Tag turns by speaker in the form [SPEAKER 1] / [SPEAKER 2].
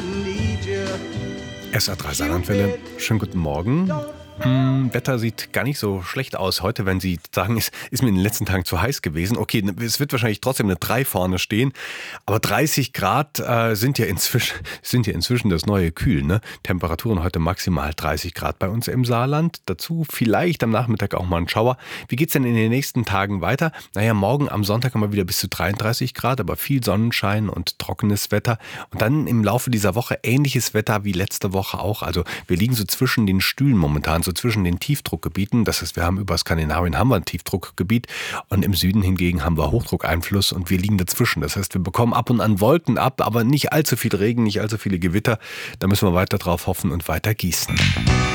[SPEAKER 1] SA3 Saarlandwelle, schönen guten Morgen. Wetter sieht gar nicht so schlecht aus heute, wenn Sie sagen, es ist mir in den letzten Tagen zu heiß gewesen. Okay, es wird wahrscheinlich trotzdem eine 3 vorne stehen, aber 30 Grad sind ja inzwischen das neue Kühl. Ne? Temperaturen heute maximal 30 Grad bei uns im Saarland. Dazu vielleicht am Nachmittag auch mal ein Schauer. Wie geht's denn in den nächsten Tagen weiter? Naja, morgen am Sonntag haben wir wieder bis zu 33 Grad, aber viel Sonnenschein und trockenes Wetter. Und dann im Laufe dieser Woche ähnliches Wetter wie letzte Woche auch. Also wir liegen so zwischen den Stühlen momentan, so zwischen den Tiefdruckgebieten. Das heißt, wir haben über Skandinavien haben wir ein Tiefdruckgebiet und im Süden hingegen haben wir Hochdruckeinfluss und wir liegen dazwischen. Das heißt, wir bekommen ab und an Wolken ab, aber nicht allzu viel Regen, nicht allzu viele Gewitter. Da müssen wir weiter drauf hoffen und weiter gießen.